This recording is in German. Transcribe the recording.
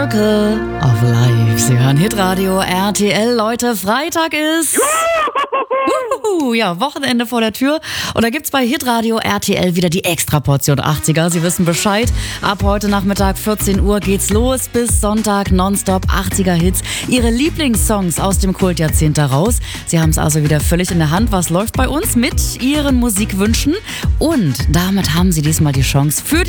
Circle of Life. Sie hören Hitradio RTL. Leute, Freitag ist... Ja, Wochenende vor der Tür. Und da gibt's bei Hitradio RTL wieder die Extraportion 80er. Sie wissen Bescheid. Ab heute Nachmittag 14 Uhr geht's los. Bis Sonntag nonstop 80er Hits. Ihre Lieblingssongs aus dem Kultjahrzehnt daraus. Sie haben es also wieder völlig in der Hand. Was läuft bei uns mit Ihren Musikwünschen? Und damit haben Sie diesmal die Chance für